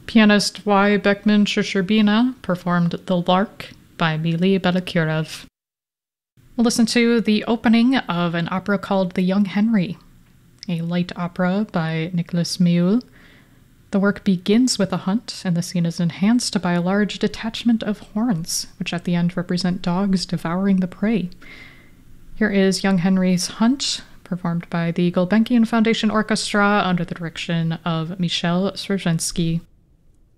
Pianist Y. Beckman Shcherbina performed The Lark by Mili Balakirev. We'll listen to the opening of an opera called The Young Henry, a light opera by Nicolas Méhul. The work begins with a hunt, and the scene is enhanced by a large detachment of horns, which at the end represent dogs devouring the prey. Here is Young Henry's Hunt, performed by the Gulbenkian Foundation Orchestra under the direction of Michel Srzynski.